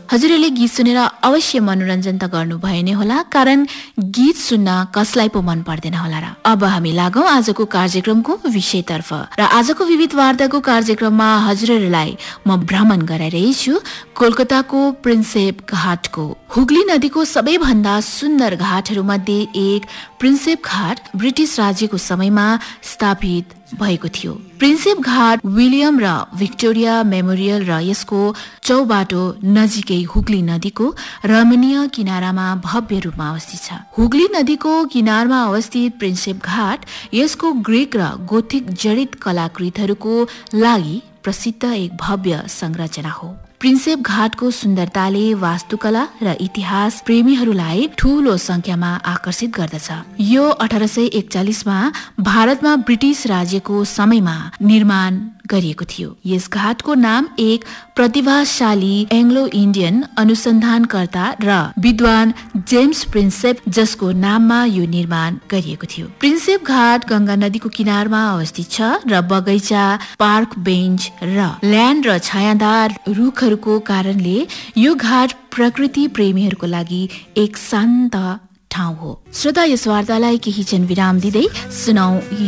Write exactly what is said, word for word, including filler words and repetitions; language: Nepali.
हजुरहरूले गीत सुनेर अवश्य मनोरञ्जन त गर्नु भए नै होला, कारण गीत सुन्न कसलाई पो मन पर्दैन होला र। अब हामी लागौं आजको कार्यक्रमको विषयतर्फ र आजको विविध वार्ताको कार्यक्रममा हजुरहरूलाई म भ्रमण गराइरहेछु कोलकाताको प्रिन्सेप घाटको। हुगली नदीको सबैभन्दा सुन्दर घाटहरू मध्ये एक प्रिन्सेप घाट ब्रिटिस राज्यको समयमा स्थापित भएको थियो। प्रिन्सेप घाट विलियम र भिक्टोरिया मेमोरियल र यसको चौबाटो नजिकै हुगली नदीको रमणीय किनारामा भव्य रूपमा अवस्थित छ। हुगली नदीको किनारमा अवस्थित प्रिन्सेप घाट यसको ग्रीक र गोथिक जडित कलाकृतिहरूको लागि प्रसिद्ध एक भव्य संरचना हो। प्रिन्सेप घाटको सुन्दरताले वास्तुकला र इतिहास प्रेमीहरूलाई ठूलो संख्यामा आकर्षित गर्दछ। यो अठार सय एकचालिसमा भारतमा ब्रिटिस राज्यको समयमा निर्माण गरिएको थियो। यस घाटको नाम एक प्रतिभाशाली एङ्ग्लो इन्डियन अनुसन्धानकर्ता र विद्वान जेम्स प्रिन्सेप जसको नाममा यो निर्माण गरिएको थियो। प्रिन्सेप घाट गंगा नदीको किनारमा अवस्थित छ र बगैँचा, पार्क बेन्च र ल्यान्ड र छायादार रुखहरूको कारणले यो घाट प्रकृति प्रेमीहरूको लागि एक शान्त ठाउँ हो। श्रोता, यस वार्तालाई केही क्षण विराम दिँदै सुनौ